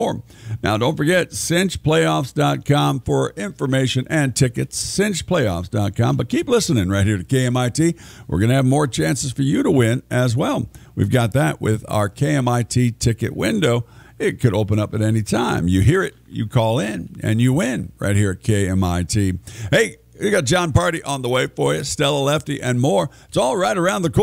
Now, don't forget cinchplayoffs.com for information and tickets, cinchplayoffs.com. But keep listening right here to KMIT. We're going to have more chances for you to win as well. We've got that with our KMIT ticket window. It could open up at any time. You hear it, you call in, and you win right here at KMIT. Hey, we got John Party on the way for you, Stella Lefty, and more. It's all right around the corner.